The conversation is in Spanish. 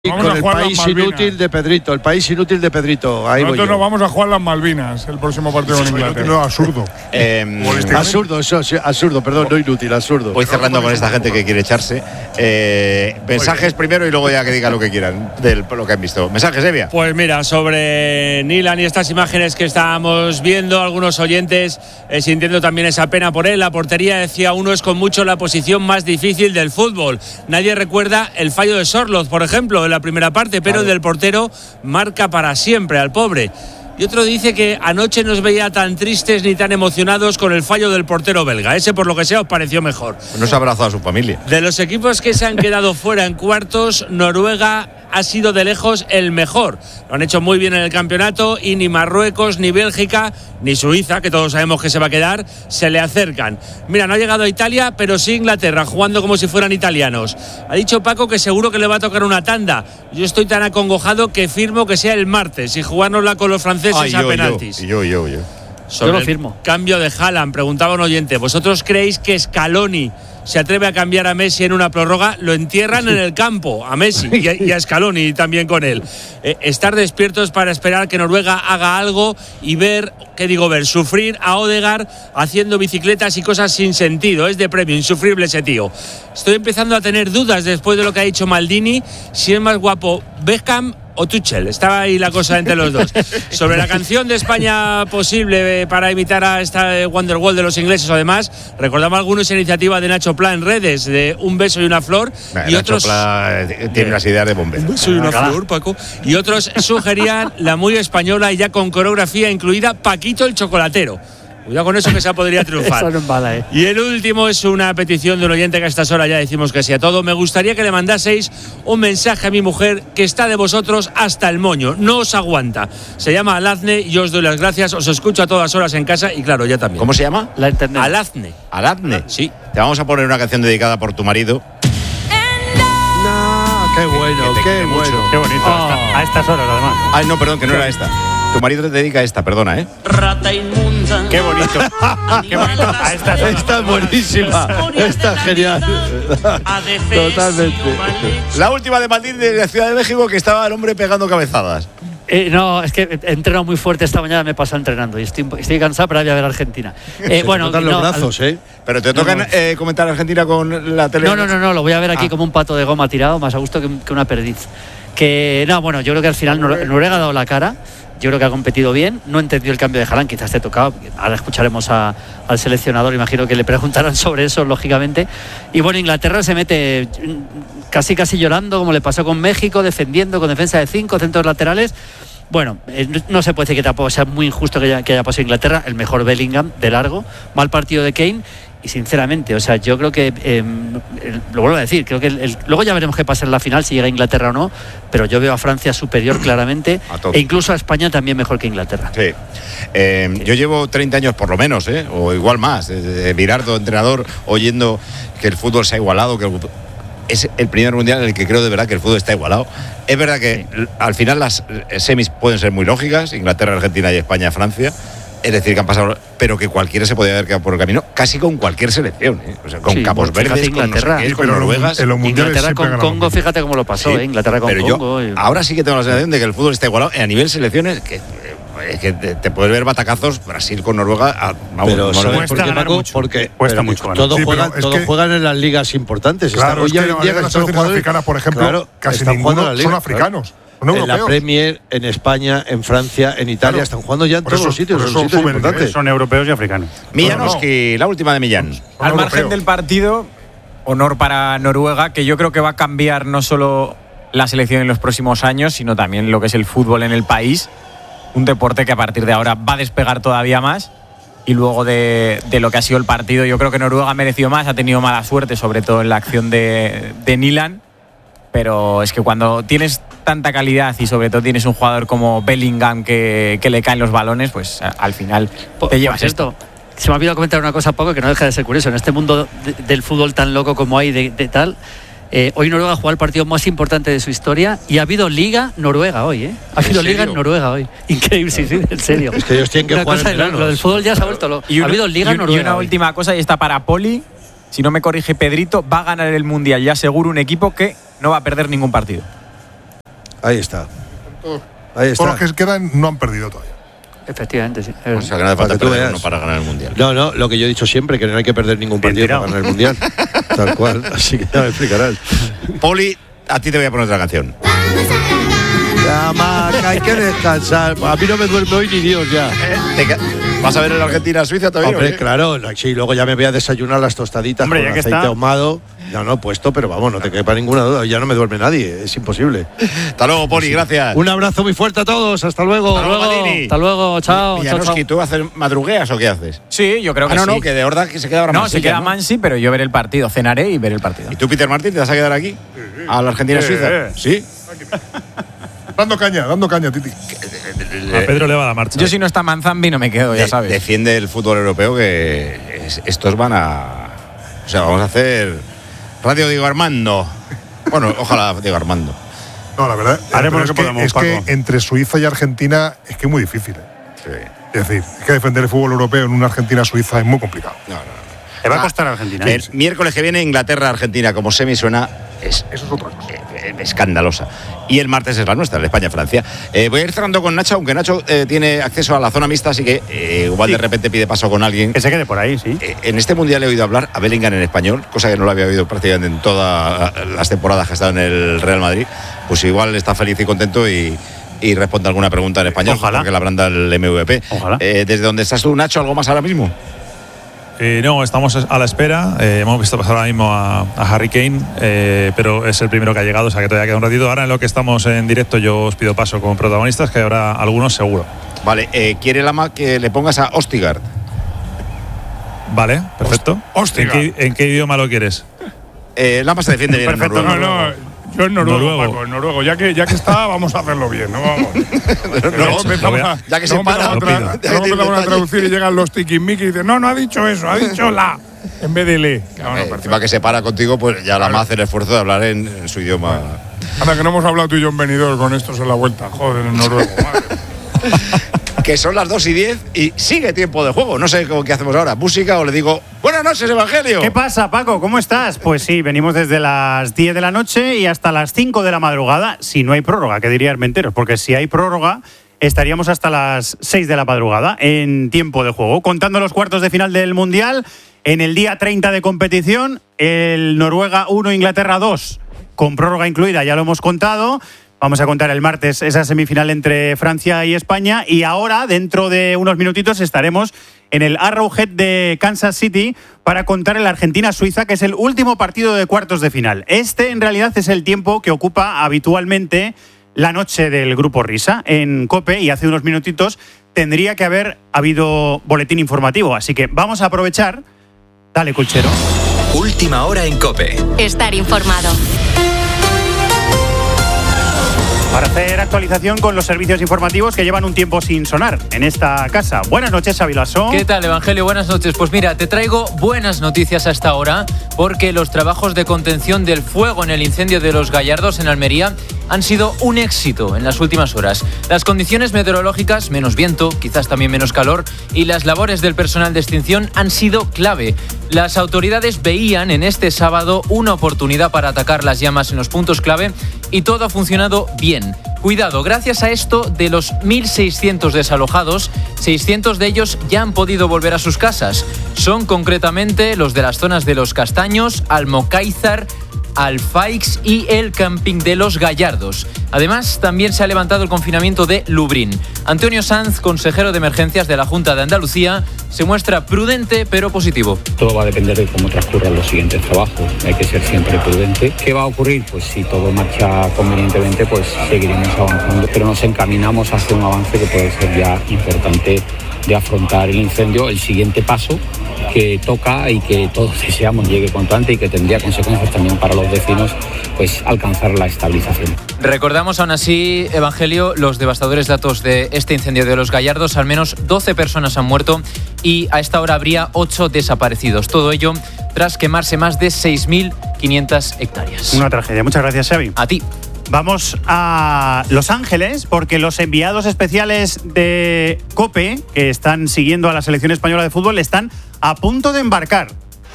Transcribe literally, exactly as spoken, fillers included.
Vamos con a el jugar país las Malvinas. inútil de Pedrito, el país inútil de Pedrito. Ahí Nosotros voy yo. nos vamos a jugar las Malvinas el próximo partido con Inglaterra. No, absurdo. Eh, absurdo, eso, sí, absurdo, perdón, no inútil, absurdo. Voy cerrando con esta gente que quiere echarse. Eh, mensajes primero y luego ya que digan lo que quieran de lo que han visto. Mensajes, Evia. Pues mira, sobre Nilan y estas imágenes que estábamos viendo, algunos oyentes eh, sintiendo también esa pena por él. La portería, decía uno, es con mucho la posición más difícil del fútbol. Nadie recuerda el fallo de Sorloth, por ejemplo, en la primera parte, pero el del portero marca para siempre al pobre. Y otro dice que anoche no os veía tan tristes ni tan emocionados con el fallo del portero belga. Ese, por lo que sea, os pareció mejor. No se ha abrazado a su familia. De los equipos que se han quedado fuera en cuartos, Noruega ha sido de lejos el mejor. Lo han hecho muy bien en el campeonato y ni Marruecos, ni Bélgica, ni Suiza, que todos sabemos que se va a quedar, se le acercan. Mira, no ha llegado a Italia, pero sí Inglaterra, jugando como si fueran italianos. Ha dicho Paco que seguro que le va a tocar una tanda. Yo estoy tan acongojado que firmo que sea el martes y jugárnosla con los franceses Ay, a yo, penaltis. Yo, yo, yo. yo. Sobre yo lo firmo. El cambio de Haaland, preguntaba un oyente, ¿vosotros creéis que Scaloni se atreve a cambiar a Messi en una prórroga? Lo entierran en el campo, a Messi y a, y a Scaloni también con él. Eh, estar despiertos para esperar que Noruega haga algo y ver, ¿qué digo ver? Sufrir a Odegaard haciendo bicicletas y cosas sin sentido. Es de premio, insufrible ese tío. Estoy empezando a tener dudas después de lo que ha dicho Maldini, si es más guapo Beckham o Tuchel. Estaba ahí la cosa entre los dos. Sobre la canción de España posible para imitar a esta Wonderwall de los ingleses, además, recordamos algunos iniciativa de Nacho Pla en redes, de un beso y una flor, Nah, y Nacho otros Pla tiene unas ideas de bombero. un beso y una flor, Paco, y otros sugerían la muy española y ya con coreografía incluida, Paquito el chocolatero. Cuidado con eso, que esa podría triunfar. Eso no es mala, ¿eh? Y el último es una petición de un oyente que a estas horas ya decimos que sí a todo. Me gustaría que le mandaseis un mensaje a mi mujer que está de vosotros hasta el moño. No os aguanta. Se llama Alazne y yo os doy las gracias. Os escucho a todas horas en casa y claro, ya también. ¿Cómo se llama? La internet. Alazne. Aladne. Sí. Te vamos a poner una canción dedicada por tu marido. No, qué bueno, Que te qué quiere mucho. bueno. Qué bonito. Oh. A, esta- a estas horas, además. Ay, no, perdón, que no era esta. Tu marido te dedica esta, perdona, ¿eh? Rata inmunda. Qué bonito. Qué bonito. A estas horas. Esta es buenísima, esta es genial. Totalmente. La última de Madrid de la Ciudad de México, que estaba el hombre pegando cabezadas. Eh, no, es que he entrenado muy fuerte esta mañana, me he pasado entrenando y estoy, estoy cansado, pero voy a ver Argentina. Eh, bueno, Te notan los no, brazos, ¿eh? Pero te toca No, no. eh, comentar Argentina con la tele. No, no, no, no, lo voy a ver aquí Ah. como un pato de goma tirado, más a gusto que, que una perdiz. Que, no, bueno, yo creo que al final Nor- Noruega ha dado la cara. Yo creo que ha competido bien. No entendió el cambio de Haaland, quizás te tocaba. Ahora escucharemos a, al seleccionador, imagino que le preguntarán sobre eso, lógicamente. Y bueno, Inglaterra se mete casi casi llorando, como le pasó con México, defendiendo con defensa de cinco, centros laterales. Bueno, eh, no- no se puede decir que tampoco sea muy injusto que haya, que haya pasado Inglaterra, el mejor Bellingham de largo, mal partido de Kane. Y sinceramente, o sea, yo creo que, eh, lo vuelvo a decir, creo que el, el- luego ya veremos qué pasa en la final, si llega Inglaterra o no, pero yo veo a Francia superior claramente, A todo. e incluso a España también mejor que Inglaterra. Sí. Eh, yo llevo treinta años por lo menos, ¿eh? O igual más. De, de Virardo, entrenador, oyendo que el fútbol se ha igualado, que el, es el primer mundial en el que creo de verdad que el fútbol está igualado. Es verdad que l- al final las semis pueden ser muy lógicas, Inglaterra, Argentina y España, Francia. Es decir, que han pasado, pero que cualquiera se podía haber quedado por el camino, casi con cualquier selección, ¿eh? O sea, con Sí, Capos bueno, fíjate, Verdes, con, no sé Inglaterra. qué, Sí, con pero Noruegas. en los mundiales Inglaterra siempre con gana Congo, mucho. fíjate cómo lo pasó, Sí, ¿eh? Inglaterra con pero Congo. yo y- ahora sí que tengo la sensación de que el fútbol está igualado a nivel selecciones, que, eh, que te, te puedes ver batacazos Brasil con Noruega. A, vamos, Pero no, ¿sabes no, cuesta por qué, ganar Paco? mucho. Porque Cuesta pero mucho ganar. todos, Sí, pero juegan, es todos que- juegan en las ligas importantes. Claro, Hoy es ya que en la día mayoría de las están selecciones jugando- africanas, por ejemplo, claro, casi están jugando ninguno en la liga, son africanos. Son En la europeos. Premier, en España, en Francia, en Italia, Claro. están jugando ya en Por todos eso- los sitios, por en eso los sitios suben el importantes. nivel. Son europeos y africanos. Millanoski, la última de Millán. Son Al margen europeos. del partido, honor para Noruega, que yo creo que va a cambiar no solo la selección en los próximos años, sino también lo que es el fútbol en el país. Un deporte que a partir de ahora va a despegar todavía más. Y luego de, de lo que ha sido el partido, yo creo que Noruega ha merecido más, ha tenido mala suerte, sobre todo en la acción de, de Nilan. Pero es que cuando tienes tanta calidad y sobre todo tienes un jugador como Bellingham que, que le caen los balones, pues a- al final Por- te por llevas cierto, esto. se me ha olvidado comentar una cosa, Paco, que no deja de ser curioso. En este mundo de- del fútbol tan loco como hay, de, de tal, eh, hoy Noruega ha jugado el partido más importante de su historia y ha habido Liga Noruega hoy, ¿eh? Ha habido Liga en Noruega hoy. Increíble, sí, sí, en serio. Es que ellos tienen que Una jugar cosa, en lo, verano. lo del fútbol ya se ha vuelto loco. Y Ha una- habido Liga y un- Noruega. Y una hoy. última cosa, y está para Poli. Si no me corrige Pedrito, va a ganar el Mundial ya seguro un equipo que no va a perder ningún partido. Ahí está. Ahí está. Todos los que quedan no han perdido todavía. Efectivamente, sí. O sea, que no hace falta Para que tú perder veas. uno para ganar el Mundial. No, no, lo que yo he dicho siempre, que no hay que perder ningún partido para ganar el Mundial. Tal cual, así que ya me explicarás. Poli, a ti te voy a poner otra canción. Ya, Mac, hay que descansar. A mí no me duerme hoy ni Dios ya. ¿Te ca- ¿Vas a ver el Argentina-Suiza todavía? Hombre, o qué? claro, sí, luego ya me voy a desayunar las tostaditas Hombre, con ya que aceite está. ahumado. Ya no he puesto, pero vamos, no te quepa ninguna duda. Ya no me duerme nadie, es imposible. Hasta luego, Poli, gracias. Un abrazo muy fuerte a todos, hasta luego. Hasta luego, Madini. Hasta luego, chao. chao, Villanoski, chao. ¿tú haces madrugueas o qué haces? Sí, yo creo que Ah, no, sí. no, que de verdad que se queda ahora No, Mansilla, se queda ¿no? Mansi, pero yo veré el partido. Cenaré y veré el partido. ¿Y tú, Peter Martín, te vas a quedar aquí? ¿A la Argentina-Suiza? Sí. Sí. Dando caña, dando caña, Titi. A Pedro le va la marcha. Yo si no está Manzambi no me quedo, ya De- sabes. Defiende el fútbol europeo que es- estos van a. O sea, vamos a hacer Radio Diego Armando. Bueno, ojalá Diego Armando. No, la verdad. Haremos pero es lo que que, podemos, es que Paco. entre Suiza y Argentina es que es muy difícil. ¿eh? Sí. Es decir, es que defender el fútbol europeo en una Argentina-Suiza es muy complicado. No, no, no. Le va a Ah, costar a Argentina. El miércoles que viene Inglaterra-Argentina como semi suena es, Eso es otra cosa. eh, eh, escandalosa. Y el martes es la nuestra, la España-Francia. Eh, voy a ir cerrando con Nacho, aunque Nacho eh, tiene acceso a la zona mixta, así que eh, igual Sí. de repente pide paso con alguien. Que se quede por ahí, sí. Eh, en este mundial he oído hablar a Bellingham en español, cosa que no lo había oído prácticamente en todas las temporadas que ha estado en el Real Madrid. Pues igual está feliz y contento y, y responde alguna pregunta en español, Ojalá. porque la branda el M V P. Ojalá. Eh, ¿Desde dónde estás tú, Nacho, algo más ahora mismo? Eh, no, estamos a la espera. Eh, hemos visto pasar ahora mismo a, a Harry Kane, eh, pero es el primero que ha llegado, o sea que todavía queda un ratito. Ahora en lo que estamos en directo yo os pido paso como protagonistas, que habrá algunos seguro. Vale, eh, quiere Lama que le pongas a Ostigard. Vale, perfecto. Hostia. ¿En qué, en qué idioma lo quieres? Eh, Lama se defiende bien en Perfecto, noruego. No, no, yo en noruego, Noruego. Paco, en noruego. Ya que, ya que está, vamos a hacerlo bien, ¿no? Vamos. Luego lo empezamos voy a- a, ya que se luego para, empezamos a lo tra- pido. luego Ya que tiene empezamos a detalle. traducir y llegan los tiquismiquis y dicen, no, no ha dicho eso, ha dicho la. En vez de le. No, no, Eh, perfecto. encima que se para contigo, pues ya Lama hace el esfuerzo de hablar en, en su idioma. Anda, que no hemos hablado tú y yo en venidor con estos en la vuelta. Joder, en noruego. Madre. Que son las dos y diez y sigue tiempo de juego. No sé cómo qué hacemos ahora. ¿Música o le digo, buenas noches, Evangelio? ¿Qué pasa, Paco? ¿Cómo estás? Pues sí, venimos desde las diez de la noche y hasta las cinco de la madrugada, si no hay prórroga, que diría Armenteros, porque si hay prórroga estaríamos hasta las seis de la madrugada en tiempo de juego, contando los cuartos de final del Mundial. En el día treinta de competición, el Noruega uno, Inglaterra dos, con prórroga incluida, ya lo hemos contado. Vamos a contar el martes esa semifinal entre Francia y España. Y ahora, dentro de unos minutitos, estaremos en el Arrowhead de Kansas City para contar el Argentina-Suiza, que es el último partido de cuartos de final. Este, en realidad, es el tiempo que ocupa habitualmente la noche del Grupo Risa en COPE, y hace unos minutitos tendría que haber habido boletín informativo. Así que vamos a aprovechar. Dale, Culchero. Última hora en COPE. Estar informado. Para hacer actualización con los servicios informativos que llevan un tiempo sin sonar en esta casa. Buenas noches, Xavi Lasso. ¿Qué tal, Evangelio? Buenas noches. Pues mira, te traigo buenas noticias a esta hora, porque los trabajos de contención del fuego en el incendio de Los Gallardos en Almería han sido un éxito en las últimas horas. Las condiciones meteorológicas, menos viento, quizás también menos calor, y las labores del personal de extinción han sido clave. Las autoridades veían en este sábado una oportunidad para atacar las llamas en los puntos clave y todo ha funcionado bien. Cuidado, gracias a esto, de los mil seiscientos desalojados, seiscientos de ellos ya han podido volver a sus casas. Son concretamente los de las zonas de Los Castaños, Almocáizar, Alfaix y el camping de Los Gallardos. Además, también se ha levantado el confinamiento de Lubrín. Antonio Sanz, consejero de emergencias de la Junta de Andalucía, se muestra prudente pero positivo. Todo va a depender de cómo transcurran los siguientes trabajos. Hay que ser siempre prudente. ¿Qué va a ocurrir? Pues si todo marcha convenientemente, pues seguiremos avanzando, pero nos encaminamos hacia un avance que puede ser ya importante de afrontar el incendio. El siguiente paso que toca y que todos deseamos llegue cuanto antes y que tendría consecuencias también para los vecinos, pues alcanzar la estabilización. Recordamos aún así, Evangelio, los devastadores datos de este incendio de Los Gallardos. Al menos doce personas han muerto y a esta hora habría ocho desaparecidos. Todo ello tras quemarse más de seis mil quinientas hectáreas. Una tragedia. Muchas gracias, Xavi. A ti. Vamos a Los Ángeles, porque los enviados especiales de COPE, que están siguiendo a la selección española de fútbol, están a punto de embarcar